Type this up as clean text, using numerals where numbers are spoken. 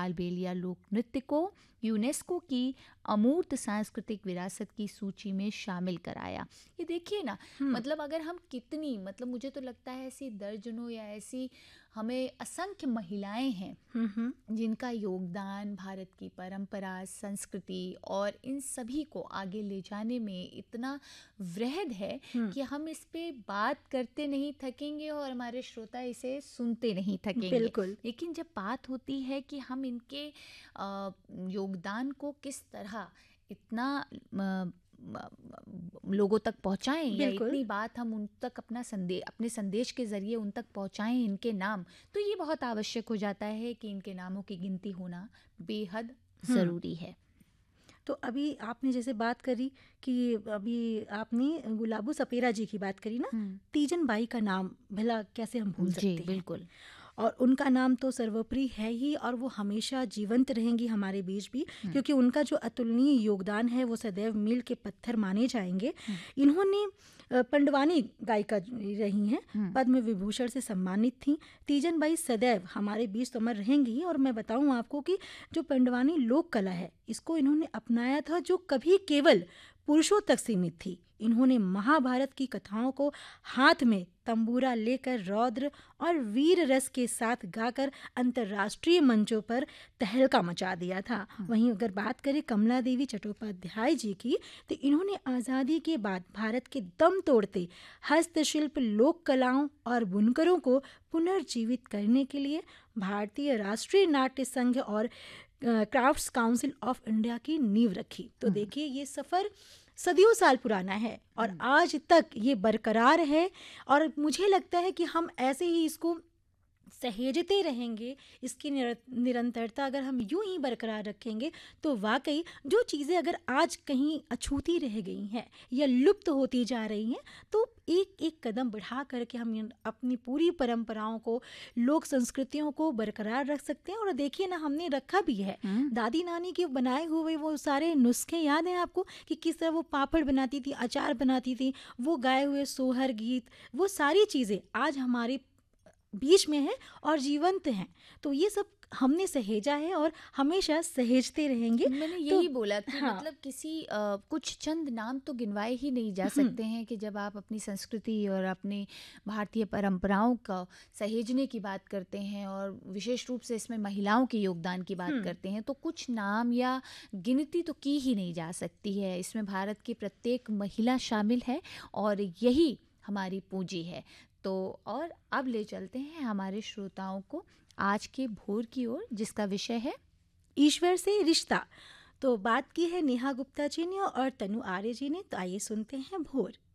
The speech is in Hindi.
कालबेलिया लोक नृत्य को यूनेस्को की अमूर्त सांस्कृतिक विरासत की सूची में शामिल कराया। ये देखिए ना, मतलब अगर हम कितनी, मतलब मुझे तो लगता है ऐसी दर्जनों या ऐसी हमें असंख्य महिलाएं हैं जिनका योगदान भारत की परंपरा, संस्कृति और इन सभी को आगे ले जाने में इतना वृहद है कि हम इस पे बात करते नहीं थकेंगे और हमारे श्रोता इसे सुनते नहीं थकेंगे। बिल्कुल। लेकिन जब बात होती है कि हम इनके योगदान को किस तरह इतना लोगों तक पहुंचाएं या बिल्कुल। इतनी बात हम उन तक अपने संदेश के जरिए उन तक पहुंचाएं इनके नाम, तो ये बहुत आवश्यक हो जाता है कि इनके नामों की गिनती होना बेहद ज़रूरी है। तो अभी आपने जैसे बात करी कि अभी आपने गुलाबो सपेरा जी की बात करी ना, तीजन बाई का नाम भला कैसे हम भूल सकते जी हैं। बिल्कुल। और उनका नाम तो सर्वोपरि है ही, और वो हमेशा जीवंत रहेंगी हमारे बीच भी, क्योंकि उनका जो अतुलनीय योगदान है वो सदैव मील के पत्थर माने जाएंगे। इन्होंने पंडवानी गायिका रही हैं, पद्म विभूषण से सम्मानित थी। तीजन बाई सदैव हमारे बीच तो अमर रहेंगी। और मैं बताऊं आपको कि जो पंडवानी लोक कला है, इसको इन्होंने अपनाया था जो कभी केवल पुरुषों तक सीमित थी। इन्होंने महाभारत की कथाओं को हाथ में तंबूरा लेकर रौद्र और वीर रस के साथ गाकर अंतर्राष्ट्रीय मंचों पर तहलका मचा दिया था। वहीं अगर बात करें कमला देवी चट्टोपाध्याय जी की, तो इन्होंने आज़ादी के बाद भारत के दम तोड़ते हस्तशिल्प, लोक कलाओं और बुनकरों को पुनर्जीवित करने के लिए भारतीय राष्ट्रीय नाट्य संघ और क्राफ्ट्स काउंसिल ऑफ इंडिया की नींव रखी। तो देखिए, ये सफ़र सदियों साल पुराना है और आज तक ये बरकरार है। और मुझे लगता है कि हम ऐसे ही इसको सहेजते रहेंगे, इसकी निरंतरता अगर हम यूं ही बरकरार रखेंगे, तो वाकई जो चीज़ें अगर आज कहीं अछूती रह गई हैं या लुप्त होती जा रही हैं, तो एक एक कदम बढ़ा करके हम अपनी पूरी परंपराओं को, लोक संस्कृतियों को बरकरार रख सकते हैं। और देखिए ना, हमने रखा भी है। दादी नानी के बनाए हुए वो सारे नुस्खे याद हैं आपको कि किस तरह वो पापड़ बनाती थी, अचार बनाती थी, वो गाए हुए सोहर गीत, वो सारी चीज़ें आज हमारे बीच में है और जीवंत हैं। तो ये सब हमने सहेजा है और हमेशा सहेजते रहेंगे। मैंने यही बोला कि मतलब किसी कुछ चंद नाम तो गिनवाए ही नहीं जा सकते हैं कि जब आप अपनी संस्कृति और अपने भारतीय परंपराओं का सहेजने की बात करते हैं और विशेष रूप से इसमें महिलाओं के योगदान की बात करते हैं, तो कुछ नाम या गिनती तो की ही नहीं जा सकती है। इसमें भारत की प्रत्येक महिला शामिल है और यही हमारी पूंजी है। तो और अब ले चलते हैं हमारे श्रोताओं को आज के भोर की ओर, जिसका विषय है ईश्वर से रिश्ता। तो बात की है नेहा गुप्ता जी ने और तनु आर्य जी ने। तो आइए सुनते हैं भोर।